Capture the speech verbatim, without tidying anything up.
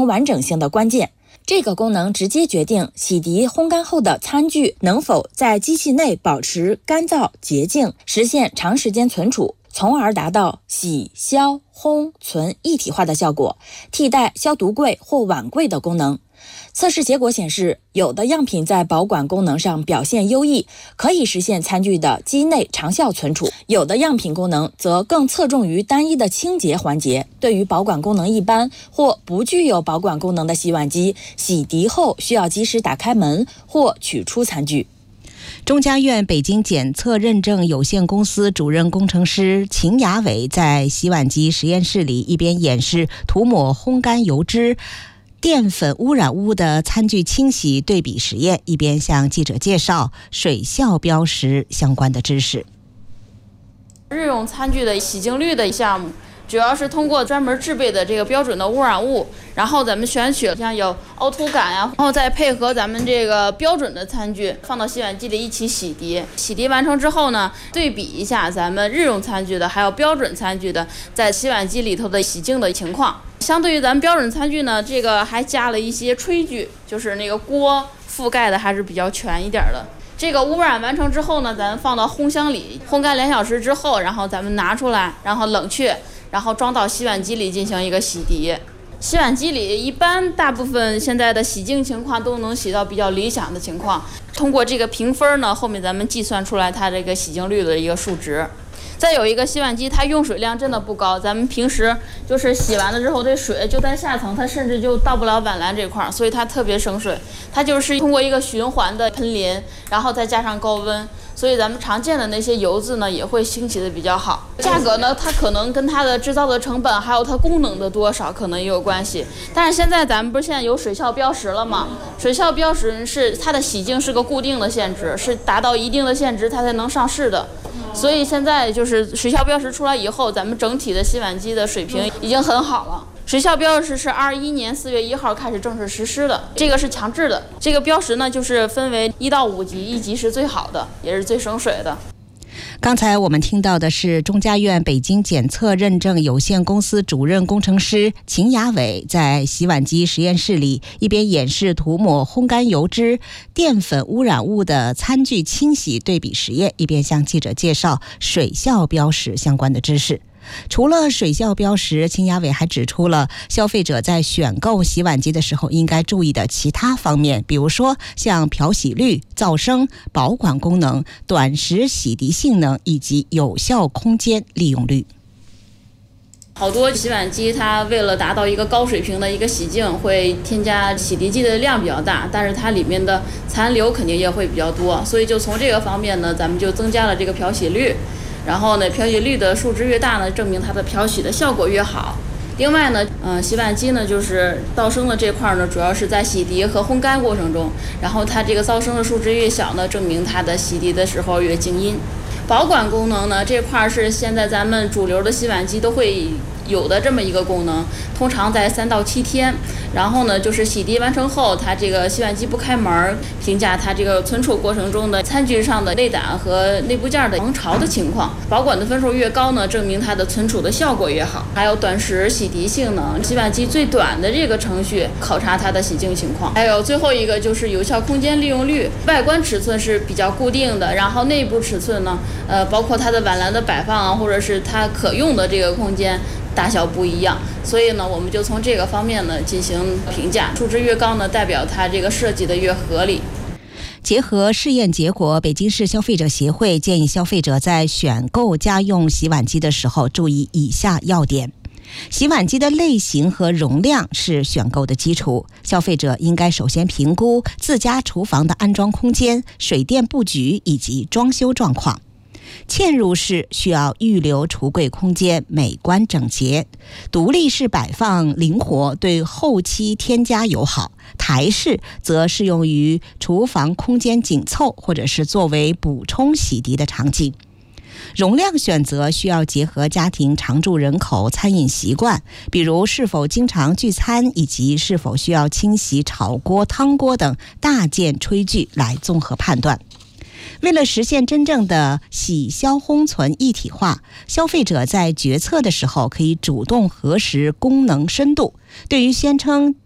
完整性的关键。这个功能直接决定洗涤烘干后的餐具能否在机器内保持干燥洁净，实现长时间存储，从而达到洗、消、烘、存一体化的效果，替代消毒柜或碗柜的功能。测试结果显示，有的样品在保管功能上表现优异，可以实现餐具的机内长效存储；有的样品功能则更侧重于单一的清洁环节。对于保管功能一般或不具有保管功能的洗碗机，洗涤后需要及时打开门或取出餐具。 中家院北京检测认证有限公司主任工程师秦雅伟在洗碗机实验室里一边演示涂抹烘干油脂、淀粉污染物的餐具清洗对比实验，一边向记者介绍水效标识相关的知识。 日用餐具的洗净率的项目主要是通过专门制备的这个标准的污染物，然后咱们选取像有凹凸感呀、啊，然后再配合咱们这个标准的餐具放到洗碗机里一起洗涤。洗涤完成之后呢，对比一下咱们日用餐具的还有标准餐具的在洗碗机里头的洗净的情况。相对于咱们标准餐具呢，这个还加了一些炊具，就是那个锅覆盖的还是比较全一点的。这个污染完成之后呢，咱们放到烘箱里烘干两小时之后，然后咱们拿出来，然后冷却，然后装到洗碗机里进行一个洗涤。洗碗机里一般大部分现在的洗净情况都能洗到比较理想的情况。通过这个评分呢，后面咱们计算出来它这个洗净率的一个数值。再有一个洗碗机，它用水量真的不高，咱们平时就是洗完了之后，这水就在下层，它甚至就到不了碗篮这块儿，所以它特别省水。它就是通过一个循环的喷淋，然后再加上高温，所以咱们常见的那些油渍呢也会清洗的比较好。价格呢，它可能跟它的制造的成本还有它功能的多少可能也有关系。但是现在咱们不是现在有水效标识了吗？水效标识是它的洗净是个固定的限值，是达到一定的限值它才能上市的。所以现在就是水效标识出来以后，咱们整体的洗碗机的水平已经很好了。水效标识是二一年四月一号开始正式实施的，这个是强制的。这个标识呢，就是分为一到五级，一级是最好的，也是最省水的。 刚才我们听到的是中家院北京检测认证有限公司主任工程师秦雅伟在洗碗机实验室里一边演示涂抹烘干油脂、淀粉污染物的餐具清洗对比实验，一边向记者介绍水效标识相关的知识。除了水效标识，秦雅伟还指出了消费者在选购洗碗机的时候应该注意的其他方面，比如说像漂洗率、噪声、保管功能、短时洗涤性能以及有效空间利用率。 好多洗碗机它为了达到一个高水平的一个洗净，会添加洗涤剂的量比较大，但是它里面的残留肯定也会比较多，所以就从这个方面呢，咱们就增加了这个漂洗率。然后呢，漂洗率的数值越大呢，证明它的漂洗的效果越好。另外呢，呃，洗碗机呢就是噪声的这块呢，主要是在洗涤和烘干过程中，然后它这个噪声的数值越小呢，证明它的洗涤的时候越静音。保管功能呢，这块是现在咱们主流的洗碗机都会有的这么一个功能，通常在三到七天。然后呢，就是洗涤完成后，它这个洗碗机不开门，评价它这个存储过程中的餐具上的内胆和内部件的防潮的情况。保管的分数越高呢，证明它的存储的效果越好。还有短时洗涤性能，洗碗机最短的这个程序考察它的洗净情况。还有最后一个就是有效空间利用率，外观尺寸是比较固定的，然后内部尺寸呢，呃，包括它的碗篮的摆放啊，或者是它可用的这个空间大小不一样，所以呢，我们就从这个方面呢进行评价，数值越高呢，代表它这个设计的越合理。 结合试验结果，北京市消费者协会建议消费者在选购家用洗碗机的时候注意以下要点。洗碗机的类型和容量是选购的基础，消费者应该首先评估自家厨房的安装空间、水电布局以及装修状况。嵌入式需要预留橱柜空间，美观整洁；独立式摆放灵活，对后期添加友好；台式则适用于厨房空间紧凑或者是作为补充洗涤的场景。容量选择需要结合家庭常住人口、餐饮习惯，比如是否经常聚餐以及是否需要清洗炒锅、汤锅等大件炊具来综合判断。为了实现真正的洗消烘存一体化，消费者在决策的时候可以主动核实功能深度。对于宣称